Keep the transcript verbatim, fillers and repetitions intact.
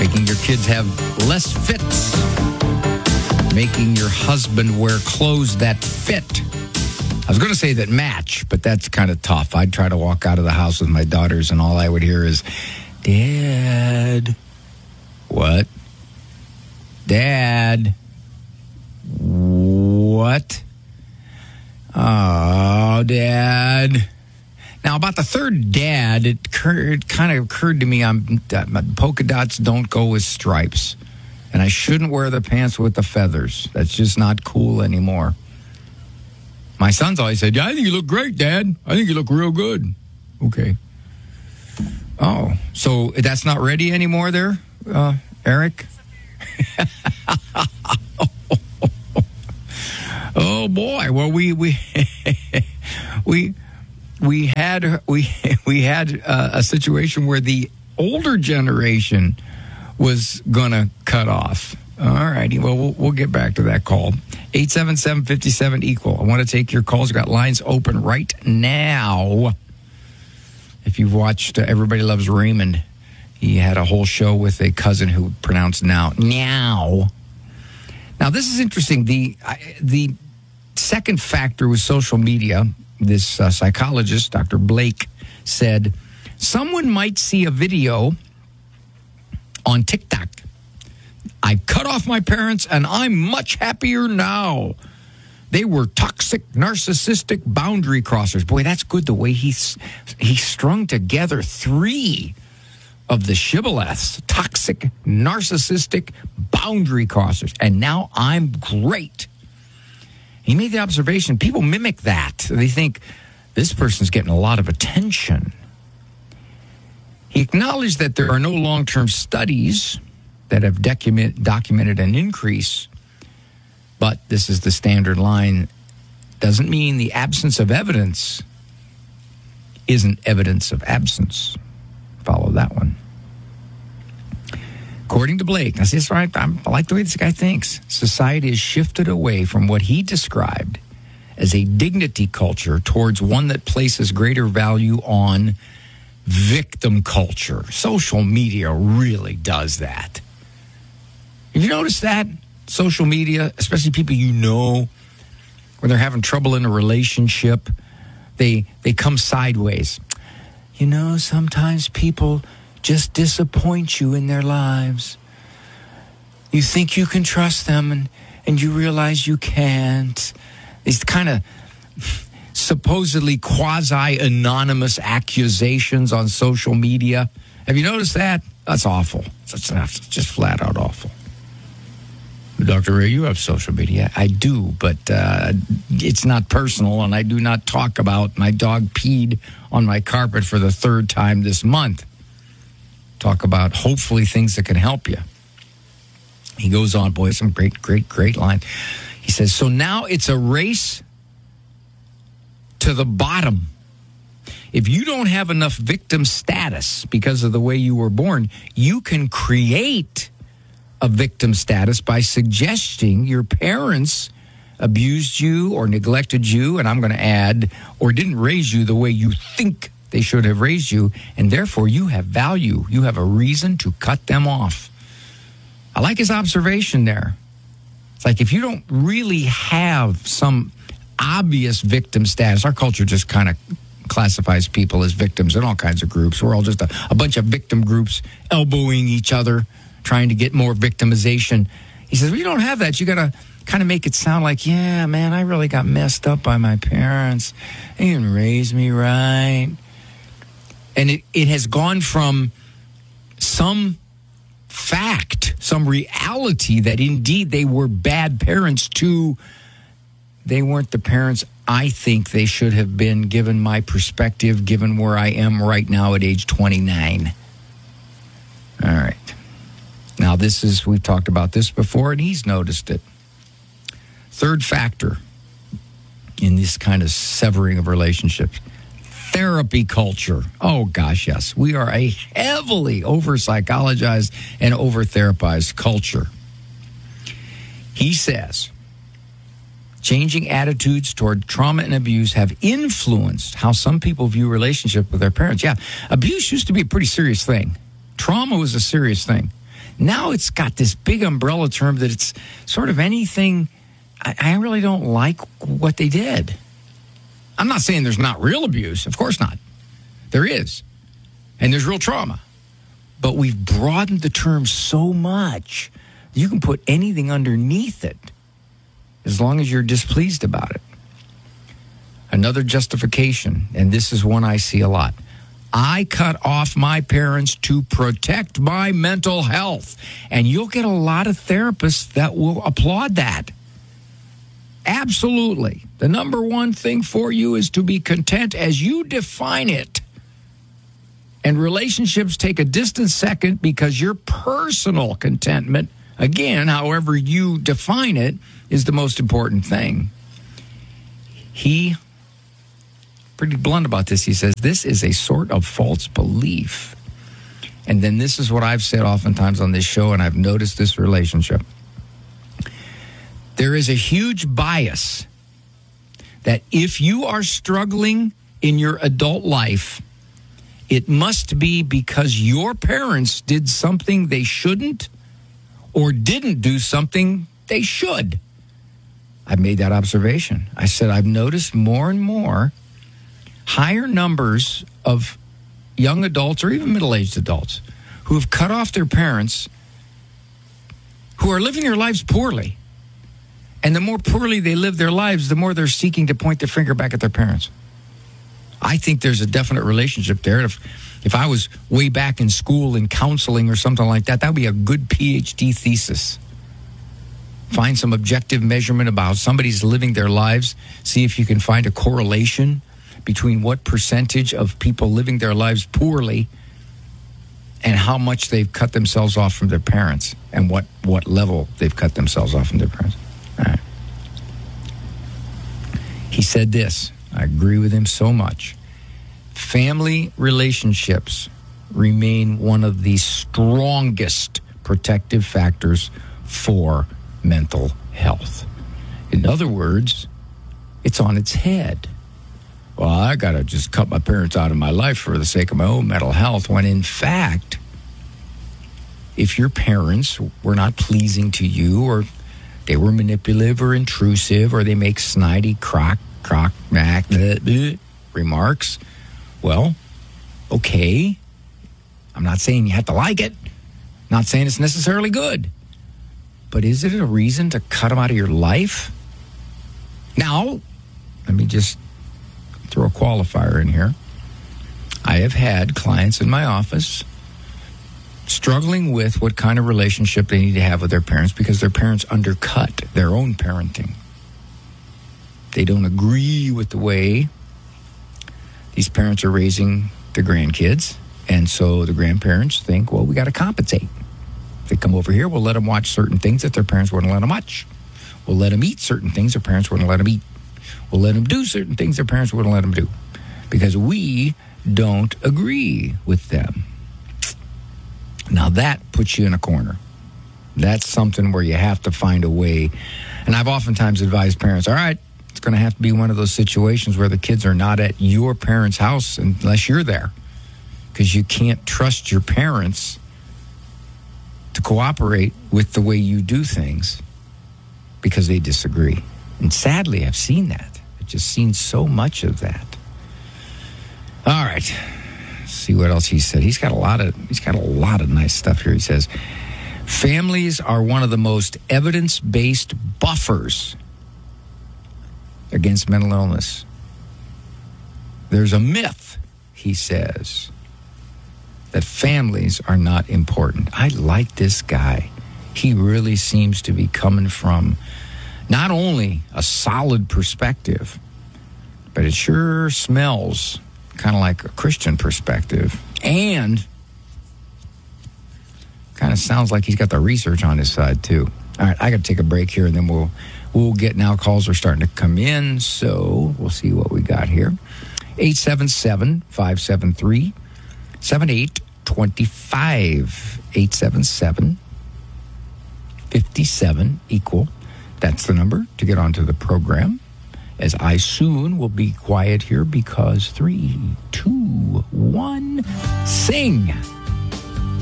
making your kids have less fits, making your husband wear clothes that fit. I was going to say that match, but that's kind of tough. I'd try to walk out of the house with my daughters, and all I would hear is, Dad. What? Dad. What? Oh, Dad. Now, about the third dad, it, occurred, it kind of occurred to me I'm, that my polka dots don't go with stripes. And I shouldn't wear the pants with the feathers. That's just not cool anymore. My son's always said, I think you look great, Dad. I think you look real good. Okay. Oh, so that's not ready anymore there, uh, Eric? Oh, boy. Well, we... we we We had we we had uh, a situation where the older generation was going to cut off. All righty. Well, well, we'll get back to that call. eight seven seven, five seven, equal. I want to take your calls. We've got lines open right now. If you've watched uh, Everybody Loves Raymond, he had a whole show with a cousin who pronounced now. Now. Now, this is interesting. The I, the second factor was social media. This uh, psychologist, Doctor Blake, said, someone might see a video on TikTok. I cut off my parents, and I'm much happier now. They were toxic, narcissistic boundary crossers. Boy, that's good, the way he, he strung together three of the shibboleths. Toxic, narcissistic, boundary crossers. And now I'm great. He made the observation, people mimic that. They think, this person's getting a lot of attention. He acknowledged that there are no long-term studies that have document, documented an increase, but this is the standard line. Doesn't mean the absence of evidence isn't evidence of absence. Follow that one. According to Blake, now see, that's right, I'm, I like the way this guy thinks. Society has shifted away from what he described as a dignity culture towards one that places greater value on victim culture. Social media really does that. Have you noticed that? Social media, especially people you know, when they're having trouble in a relationship, they they come sideways. You know, sometimes people just disappoint you in their lives. You think you can trust them, and, and you realize you can't. These kind of supposedly quasi-anonymous accusations on social media. Have you noticed that? That's awful. That's just flat out awful. Doctor Ray, you have social media. I do, but uh, it's not personal, and I do not talk about my dog peed on my carpet for the third time this month. Talk about hopefully things that can help you. He goes on, boy, some great, great, great line. He says, so now it's a race to the bottom. If you don't have enough victim status because of the way you were born, you can create a victim status by suggesting your parents abused you or neglected you, and I'm going to add, or didn't raise you the way you think they should have raised you, and therefore you have value. You have a reason to cut them off. I like his observation there. It's like if you don't really have some obvious victim status, our culture just kind of classifies people as victims in all kinds of groups. We're all just a, a bunch of victim groups elbowing each other, trying to get more victimization. He says, well, you don't have that. You got to kind of make it sound like, yeah, man, I really got messed up by my parents. They didn't raise me right. And it, it has gone from some fact, some reality that indeed they were bad parents to they weren't the parents I think they should have been, given my perspective, given where I am right now at age twenty-nine. All right. Now, this is, we've talked about this before, and he's noticed it. Third factor in this kind of severing of relationships, therapy culture. Oh, gosh, yes. We are a heavily over-psychologized and over-therapized culture. He says, changing attitudes toward trauma and abuse have influenced how some people view relationship with their parents. Yeah, abuse used to be a pretty serious thing. Trauma was a serious thing. Now it's got this big umbrella term that it's sort of anything. I, I really don't like what they did. I'm not saying there's not real abuse. Of course not. There is. And there's real trauma. But we've broadened the term so much, you can put anything underneath it as long as you're displeased about it. Another justification, and this is one I see a lot. I cut off my parents to protect my mental health. And you'll get a lot of therapists that will applaud that. Absolutely. The number one thing for you is to be content as you define it. And relationships take a distant second because your personal contentment, again, however you define it, is the most important thing. He, pretty blunt about this, he says, this is a sort of false belief. And then this is what I've said oftentimes on this show, and I've noticed this relationship. There is a huge bias that if you are struggling in your adult life, it must be because your parents did something they shouldn't or didn't do something they should. I made that observation. I said, I've noticed more and more higher numbers of young adults or even middle-aged adults who have cut off their parents who are living their lives poorly. And the more poorly they live their lives, the more they're seeking to point their finger back at their parents. I think there's a definite relationship there. If if I was way back in school in counseling or something like that, that would be a good P H D thesis. Find some objective measurement about how somebody's living their lives. See if you can find a correlation between what percentage of people living their lives poorly and how much they've cut themselves off from their parents and what, what level they've cut themselves off from their parents. All right. He said this. I agree with him so much. Family relationships remain one of the strongest protective factors for mental health. In other words, it's on its head. Well, I got to just cut my parents out of my life for the sake of my own mental health, when in fact, if your parents were not pleasing to you, or they were manipulative or intrusive, or they make snidey crock, crock, mac, bleh, bleh, remarks, well, okay. I'm not saying you have to like it. Not saying it's necessarily good. But is it a reason to cut them out of your life? Now, let me just throw a qualifier in here. I have had clients in my office struggling with what kind of relationship they need to have with their parents because their parents undercut their own parenting. They don't agree with the way these parents are raising their grandkids. And so the grandparents think, well, we got to compensate. If they come over here, we'll let them watch certain things that their parents wouldn't let them watch. We'll let them eat certain things their parents wouldn't let them eat. We'll let them do certain things their parents wouldn't let them do. Because we don't agree with them. Now that puts you in a corner. That's something where you have to find a way. And I've oftentimes advised parents, all right, it's going to have to be one of those situations where the kids are not at your parents' house unless you're there. Because you can't trust your parents to cooperate with the way you do things because they disagree. And sadly, I've seen that. I've just seen so much of that. All right. Let's see what else he said. He's got a lot of he's got a lot of nice stuff here. He says, families are one of the most evidence-based buffers against mental illness. There's a myth, he says, that families are not important. I like this guy. He really seems to be coming from not only a solid perspective, but it sure smells kind of like a Christian perspective. And kind of sounds like he's got the research on his side, too. All right, I got to take a break here, and then we'll we'll get now. Calls are starting to come in, so we'll see what we got here. eight seven seven, five seven three, seven eight two five. eight seven seven, five seven, equal. That's the number to get onto the program. As I soon will be quiet here because three, two, one, sing.